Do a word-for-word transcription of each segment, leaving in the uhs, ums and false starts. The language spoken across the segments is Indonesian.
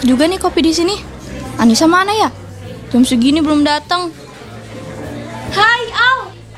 Enak juga nih kopi di sini. Anissa mana ya? Jam segini belum datang. Hai, Al.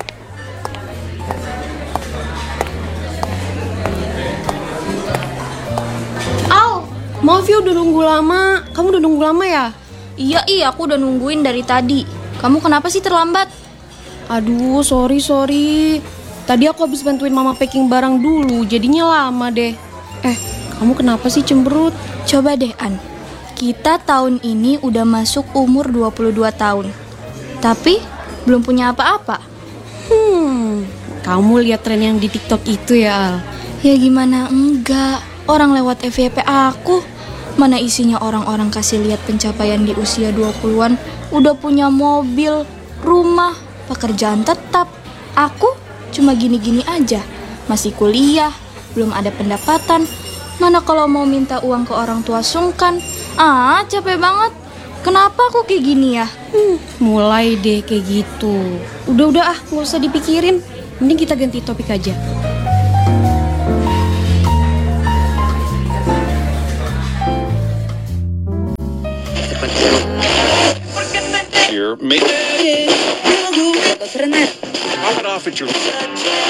Al, Maaf ya udah nunggu lama. Kamu udah nunggu lama ya? iya iya aku udah nungguin dari tadi. Kamu kenapa sih terlambat? Aduh, sorry sorry. Tadi aku habis bantuin mama packing barang dulu, jadinya lama deh. Eh, kamu kenapa sih cemberut? Coba deh, An. Kita tahun ini udah masuk umur dua puluh dua tahun. Tapi belum punya apa-apa. Hmm, kamu lihat tren yang di TikTok itu ya, Al? Ya gimana enggak? Orang lewat F Y P aku. Mana isinya orang-orang kasih lihat pencapaian di usia dua puluhan, udah punya mobil, rumah, pekerjaan tetap. Aku cuma gini-gini aja. Masih kuliah, belum ada pendapatan. Mana kalau mau minta uang ke orang tua sungkan. Ah, capek banget. Kenapa aku kayak gini ya? Hmm, mulai deh kayak gitu. Udah-udah ah, gak usah dipikirin. Mending kita ganti topik aja. Here, make it off at your